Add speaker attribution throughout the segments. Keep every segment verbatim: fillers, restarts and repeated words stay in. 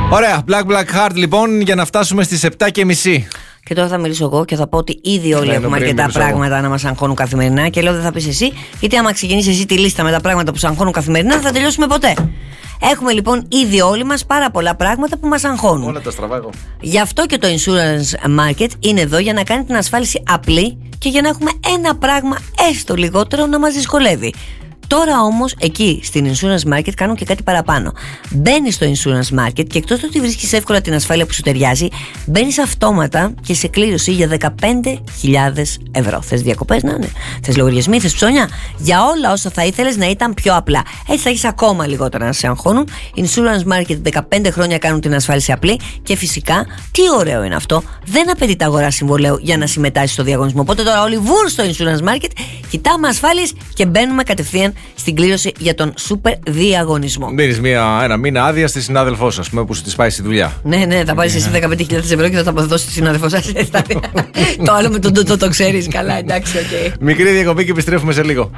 Speaker 1: Ωραία, Black Black Heart λοιπόν, για να φτάσουμε στις επτά και μισή.
Speaker 2: Και τώρα θα μιλήσω εγώ και θα πω ότι ήδη όλοι ναι, έχουμε αρκετά πράγματα εγώ. να μας αγχώνουν καθημερινά. Και λέω δεν θα πεις εσύ, γιατί άμα ξεκινήσεις εσύ τη λίστα με τα πράγματα που σας αγχώνουν καθημερινά, δεν θα τελειώσουμε ποτέ. Έχουμε λοιπόν ήδη όλοι μας πάρα πολλά πράγματα που μας αγχώνουν.
Speaker 1: Όλα τα στραβά εγώ.
Speaker 2: Γι' αυτό και το Insurance Market είναι εδώ για να κάνει την ασφάλιση απλή και για να έχουμε ένα πράγμα έστω λιγότερο να μας δυσκολεύει. Τώρα όμως εκεί στην Insurance Market κάνουν και κάτι παραπάνω. Μπαίνεις στο Insurance Market και εκτός ότι βρίσκεις εύκολα την ασφάλεια που σου ταιριάζει, μπαίνεις αυτόματα και σε κλήρωση για δεκαπέντε χιλιάδες ευρώ. Θες διακοπές να είναι, θες λογαριασμοί, θες ψώνια. Για όλα όσα θα ήθελες να ήταν πιο απλά. Έτσι θα έχεις ακόμα λιγότερα να σε αγχώνουν. Insurance Market δεκαπέντε χρόνια κάνουν την ασφάλιση απλή και φυσικά τι ωραίο είναι αυτό. Δεν απαιτείται αγορά συμβολέου για να συμμετάσχεις στο διαγωνισμό. Οπότε τώρα όλοι βουρ στο Insurance Market, κοιτάμε ασφάλειες και μπαίνουμε κατευθείαν στην κλήρωση για τον σούπερ διαγωνισμό.
Speaker 1: Δίνεις ένα μήνα άδεια στη συνάδελφό σου, πούμε, που σου τη πάει στη δουλειά.
Speaker 2: Ναι, ναι, θα πάρεις εσύ δεκαπέντε χιλιάδες ευρώ και θα τα αποδώσεις στη συνάδελφό σας. Το άλλο με τον τούτο το ξέρεις καλά, εντάξει, οκ. Okay.
Speaker 1: Μικρή διακοπή και επιστρέφουμε σε λίγο.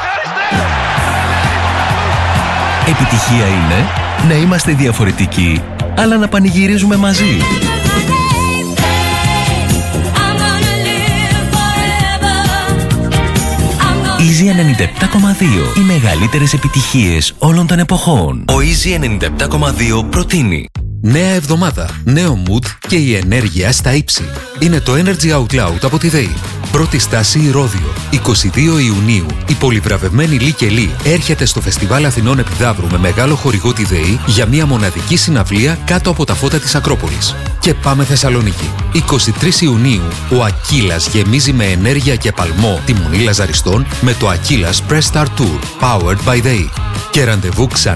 Speaker 3: Επιτυχία είναι να είμαστε διαφορετικοί, αλλά να πανηγυρίζουμε μαζί. Easy ενενήντα επτά κόμμα δύο. Οι μεγαλύτερες επιτυχίες όλων των εποχών. Ο Easy ενενήντα επτά κόμμα δύο προτείνει νέα εβδομάδα, νέο mood και η ενέργεια στα ύψη. Είναι το Energy Out Loud από τη ΔΕΗ. Πρώτη στάση Ηρώδειο. εικοστή δεύτερη Ιουνίου η πολυβραβευμένη Λί και Λί έρχεται στο Φεστιβάλ Αθηνών Επιδαύρου με μεγάλο χορηγό τη ΔΕΗ για μια μοναδική συναυλία κάτω από τα φώτα της Ακρόπολης. Και πάμε Θεσσαλονίκη. εικοστή τρίτη Ιουνίου ο Ακύλας γεμίζει με ενέργεια και παλμό τη Μονή Λαζαριστών με το Ακύλας Press Start Tour Powered by ΔΕΗ. Και ραντεβού ξανά